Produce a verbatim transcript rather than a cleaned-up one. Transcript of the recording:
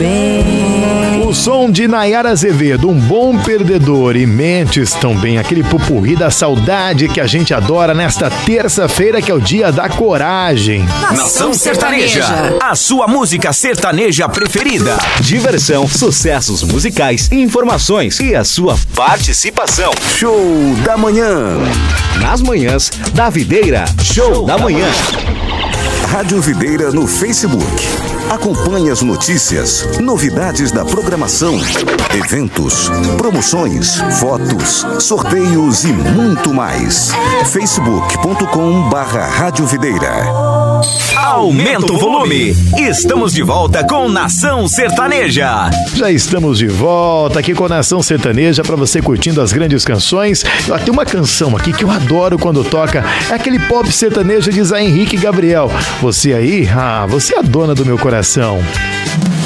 bem. O som de Nayara Azevedo, um bom perdedor e Mentes também, aquele pupurri da saudade que a gente adora nesta terça-feira, que é o dia da coragem. Nação Sertaneja, a sua música sertaneja preferida. Diversão, sucessos musicais, informações e a sua participação. Show da manhã. Nas manhãs da Videira, Show da Manhã. Rádio Videira no Facebook. Acompanhe as notícias, novidades da programação, eventos, promoções, fotos, sorteios e muito mais. facebook ponto com barra Rádio Videira. Aumenta o volume. Estamos de volta com Nação Sertaneja. Já estamos de volta aqui com Nação Sertaneja para você curtindo as grandes canções. Eu tenho uma canção aqui que eu adoro quando toca. É aquele pop sertanejo de Zé Henrique e Gabriel. Você aí, ah, você é a dona do meu coração.